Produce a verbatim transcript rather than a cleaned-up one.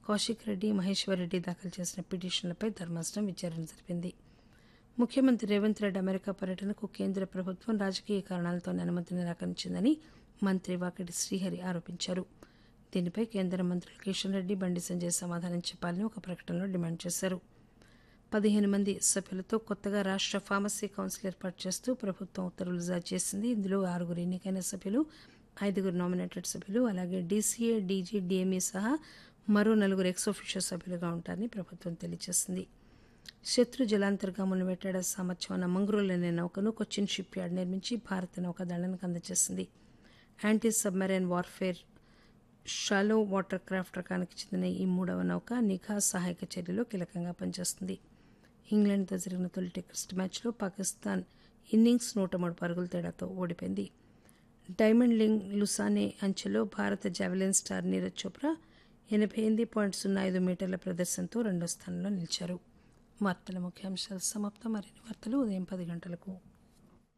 కౌశిక్ రెడ్డి, మహేశ్వర్ రెడ్డి దాఖలు చేసిన పిటిషన్లపై ధర్మాసనం విచారణ జరిపింది. ముఖ్యమంత్రి రేవంత్ రెడ్డి అమెరికా పర్యటనకు కేంద్ర ప్రభుత్వం రాజకీయ కారణాలతోనే అనుమతి నిరాకరించిందని మంత్రి వాకిటి శ్రీహరి ఆరోపించారు. దీనిపై కేంద్ర మంత్రులు కిషన్ రెడ్డి, బండి సంజయ్ సమాధానం చెప్పాలని ఒక ప్రకటనలో డిమాండ్ చేశారు. పదిహేను మంది సభ్యులతో కొత్తగా రాష్ట్ర ఫార్మసీ కౌన్సిల్ ఏర్పాటు చేస్తూ ప్రభుత్వం ఉత్తర్వులు జారీ చేసింది. ఇందులో ఆరుగురు ఎన్నికైన సభ్యులు, ఐదుగురు నామినేటెడ్ సభ్యులు, అలాగే డీసీఏ, డీజీ, డీఎంఈ సహా మరో నలుగురు ఎక్స్-ఆఫీషియో సభ్యులుగా ఉంటారని ప్రభుత్వం తెలియజేసింది. శత్రు జలాంతర్గాములను వేటాడే సామర్థ్యం ఉన్న మంగ్రోల్ అనే నౌకను కొచ్చిన్ షిప్ యార్డ్ నిర్మించి భారత నౌకాదళానికి అందజేసింది. Anti submarine warfare shallow water craft రకానికి చెందిన ఈ మూడవ నౌక నిఘా సహాయక చర్యలో కీలకంగా పనిచేస్తుంది. ఇంగ్లాండ్తో జరిగిన తొలి టెస్ట్ మ్యాచ్లో పాకిస్తాన్ ఇన్నింగ్స్ నూట మూడు పరుగుల తేడాతో ఓడిపోయింది. డైమండ్ లింగ్ లుసానే అంచెలో భారత జావెలిన్ స్టార్ నీరజ్ చోప్రా ఎనభై ఎనిమిది పాయింట్ సున్నా ఐదు మీటర్ల ప్రదర్శనతో రెండో స్థానంలో నిలిచారు. వార్తల ముఖ్యాంశాలు సమాప్తం. మరిన్ని వార్తలు ఉదయం పది గంటలకు.